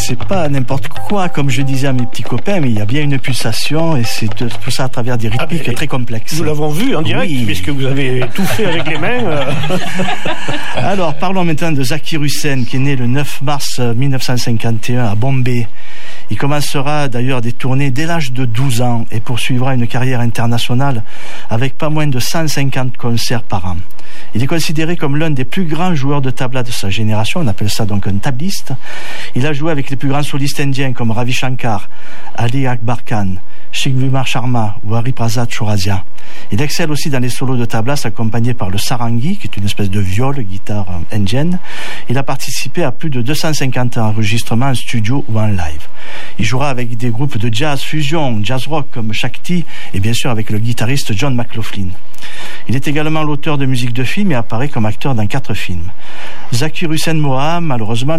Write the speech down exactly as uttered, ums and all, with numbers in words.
c'est pas n'importe quoi, comme je disais à mes petits copains, mais il y a bien une pulsation et c'est tout ça à travers des rythmiques ah, très complexes. Nous l'avons vu en direct, oui. Puisque vous avez tout fait avec les mains. Alors, parlons maintenant de Zakir Hussain, qui est né le neuf mars mille neuf cent cinquante et un à Bombay. Il commencera d'ailleurs des tournées dès l'âge de douze ans et poursuivra une carrière internationale avec pas moins de cent cinquante concerts par an. Il est considéré comme l'un des plus grands joueurs de tabla de sa génération, on appelle ça donc un tabliste. Il a joué avec les plus grands solistes indiens comme Ravi Shankar, Ali Akbar Khan, Shivkumar Sharma ou Hari Prasad Chaurasia. Il excelle aussi dans les solos de tablas accompagnés par le sarangi, qui est une espèce de viole, guitare indienne. Il a participé à plus de deux cent cinquante enregistrements en studio ou en live. Il jouera avec des groupes de jazz fusion, jazz rock comme Shakti et bien sûr avec le guitariste John McLaughlin. Il est également l'auteur de musique de film et apparaît comme acteur dans quatre films. Zakir Hussain Moaham, malheureusement,